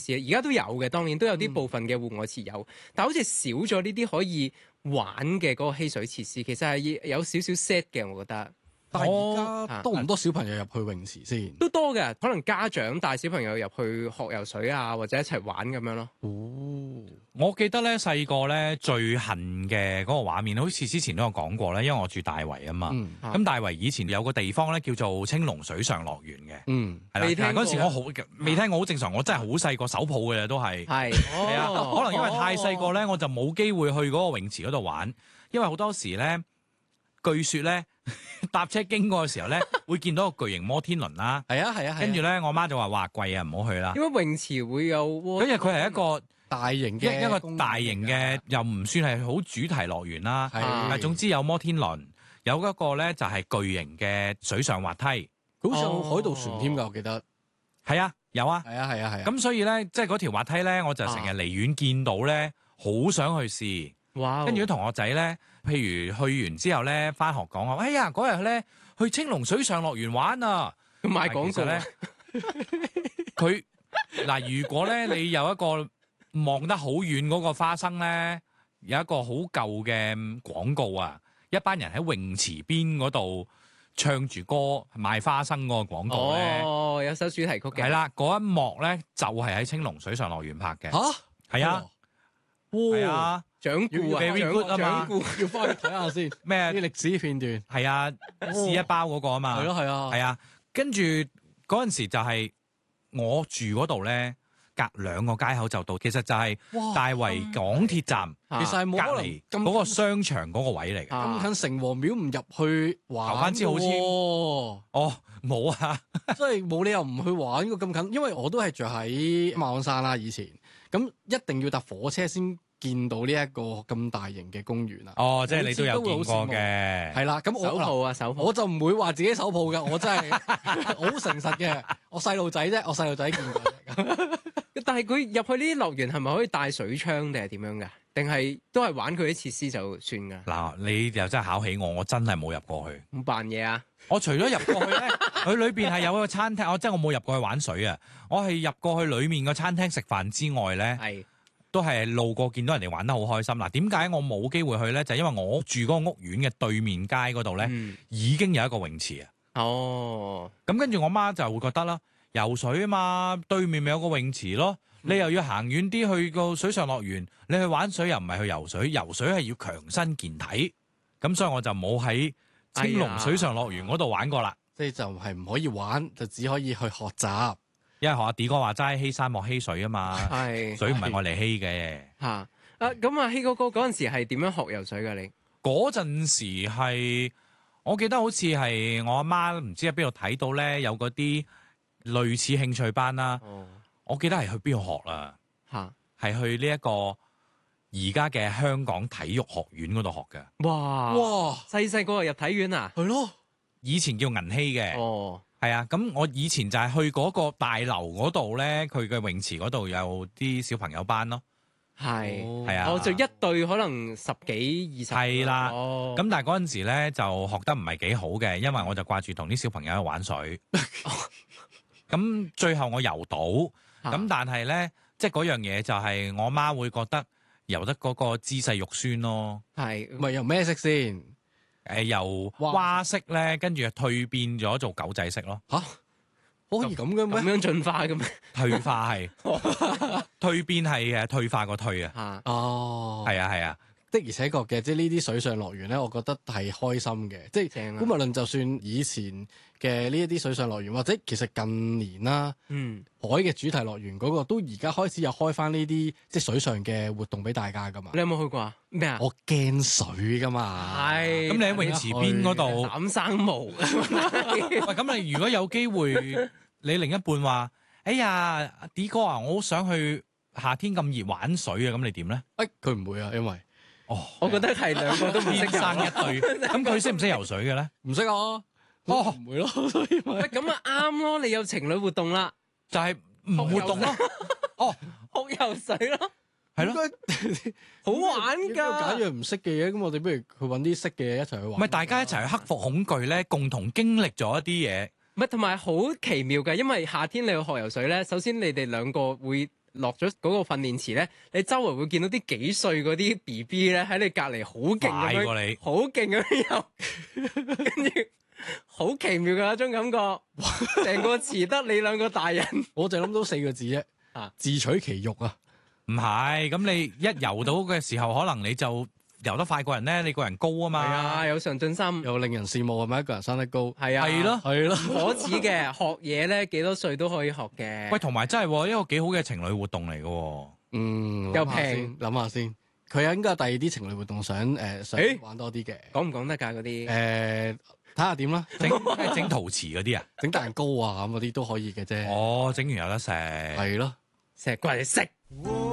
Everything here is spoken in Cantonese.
施咧？而家都有嘅，當然都有啲部分嘅戶外設有，但好似少咗呢啲可以玩嘅嗰個嬉水設施，其實係有少少 sad 嘅，我覺得。 但係而家多唔多小朋友入去泳池先？ 都多嘅，可能家長帶小朋友入去學游水啊，或者一齊玩咁樣咯。 哦， 我記得咧細個咧最恨嘅嗰個畫面，好似之前都有講過咧，因為我住大圍啊嘛。咁大圍以前有個地方咧叫做青龍水上樂園嘅。係啦。 未聽過但係嗰時我好未聽過，好正常。我真係好細個手抱嘅都係。係啊，可能因為太細個咧，我就冇機會去嗰個泳池嗰度玩，因為好多時咧，據說咧。搭車經過嘅時候咧，會見到個巨型摩天輪啦。係啊。跟住咧，我媽就話貴啊，唔好去啦。 因為泳池會有， 因為佢係一個大型嘅一個大型嘅，又唔算係好主題樂園啦。係，總之有摩天輪，有一個咧就係巨型嘅水上滑梯， 好似有海盜船添㗎，我記得。 係啊，有啊。 係啊。 咁所以咧，即係嗰條滑梯咧，我就成日離遠見到咧，好想去試。 哇！ 跟住啲同學仔咧，譬如去完之後咧，翻學講話，哎呀，嗰日咧去青龍水上樂園玩啊， 賣廣告咧。 佢嗱，如果咧你有一個望得好遠嗰個花生咧，有一個好舊嘅廣告啊，一班人喺泳池邊嗰度唱住歌賣花生嗰個廣告咧。 哦，有首主題曲嘅。 係啦，嗰一幕咧就係喺青龍水上樂園拍嘅。 嚇， 係啊，係啊。 掌故啊， 掌故要翻去睇下先。 咩啲歷史片段？ 係啊，試一包嗰個啊嘛。係啊。跟住嗰陣時就係我住嗰度咧，隔2個街口就到。其實就係大圍港鐵站， 其實係冇可能隔離嗰個商場嗰個位嚟嘅。 咁近城隍廟唔入去玩？ 頭翻支好簽。哦，冇啊， 即係冇理由唔去玩㗎咁近。因為我都係住喺馬鞍山啦，以前咁一定要搭火車先見到呢一個咁大型嘅公園啊！ 哦，即係你都有見過嘅， 係啦。咁手抱， 我就唔會話自己手抱㗎，我真係好誠實嘅。我細路仔啫，我細路仔見過。 但係佢入去呢啲樂園係咪可以帶水槍定係點樣㗎？定係都係玩佢啲設施就算㗎？ 嗱，你又真係考起我真係冇入過去。 唔扮嘢啊！ 我除咗入過去咧，佢裏邊係有一個餐廳，即係我冇入過去玩水啊！我係入過去裡面個餐廳食飯之外咧，都係路過見到人哋玩得好開心。嗱，點解我冇機會去咧？就係因為我住嗰個屋苑嘅對面街嗰度咧，已經有一個泳池啊。 哦， 咁跟住我媽就會覺得啦，游水啊嘛，對面咪有個泳池咯。你又要行遠啲去個水上樂園，你去玩水又唔係去游水，游水係要強身健體。咁所以我就冇喺青龍水上樂園嗰度玩過啦。 即係就係唔可以玩，就只可以去學習。 因為學阿 D 哥話齋，欺山莫欺水啊嘛，水唔係我嚟欺嘅。 咁啊，希哥哥嗰陣時係點樣學游水㗎？你嗰陣時係，我記得好似係我阿媽唔知喺邊度睇到咧，有嗰啲類似興趣班啦。我記得係去邊度學啦？係去呢一個而家嘅香港體育學院嗰度學嘅。 哇！細個入體院啊？ 係咯， 以前叫銀禧嘅。係啊，咁我以前就係去嗰個大樓嗰度咧，佢嘅泳池嗰度有啲小朋友班咯。係啊， 就一隊可能10幾20。 係啦，咁但係嗰陣時咧就學得唔係幾好嘅，因為我就掛住同啲小朋友去玩水。咁最後我游到，咁但係咧，即係嗰樣嘢就係我媽會覺得游得嗰個姿勢肉酸咯。 咪游咩色先？ 由蛙式咧，跟住蛻變咗做狗仔式咯。 可以咁嘅咩？ 咁樣進化嘅咩？ 退化係，蛻變係退化個退啊。係啊。 的而且確嘅，即係呢啲水上樂園咧，我覺得係開心嘅。即係無論就算以前嘅呢一啲水上樂園，或者其實近年啦，海嘅主題樂園嗰個都而家開始有開翻呢啲即係水上嘅活動俾大家噶嘛。 你有冇去過啊？咩啊？ 我驚水噶嘛。 咁你喺泳池邊嗰度膽生毛。 喂，咁你如果有機會，你另一半話：哎呀，D 哥啊，我好想去夏天咁熱玩水啊！咁你點咧？ 佢唔會啊，因為。 我覺得係兩個都唔識生一對，咁佢識唔識游水嘅咧？ 唔識啊，唔會咯，所以咪咁啊啱咯，你有情侶活動啦， 就係唔活動咯， 學游水咯， 係咯， 好玩㗎。 揀樣唔識嘅嘢，咁我哋不如去揾啲識嘅嘢一齊去玩。 唔係大家一齊去克服恐懼咧，共同經歷咗一啲嘢。 唔係同埋好奇妙嘅，因為夏天你去學游水咧，首先你哋兩個會落咗嗰個訓練池咧，你周圍會見到啲幾歲嗰啲 BB 咧喺你隔離好勁咁樣，好勁咁樣游，跟住好奇妙嘅一種感覺，成個池得你兩個大人。我就諗到4個字啫，自取其辱啊！ 唔係，咁你一游到嘅時候，可能你就游得快過人咧，你個人高啊嘛。 係啊，有上進心， 又令人羨慕，係咪一個人生得高？ 係啊， 係咯， 係咯， 唔可恥嘅。學嘢咧，幾多歲都可以學嘅。 喂，同埋真係一個幾好嘅情侶活動嚟嘅。 又平， 諗下先。佢應該有第二啲情侶活動想玩多啲嘅。 講唔講得㗎嗰啲？ 睇下點啦。 整陶瓷嗰啲啊， 整蛋糕啊咁嗰啲都可以嘅啫。 整完有得食。 係咯， 成日過嚟食。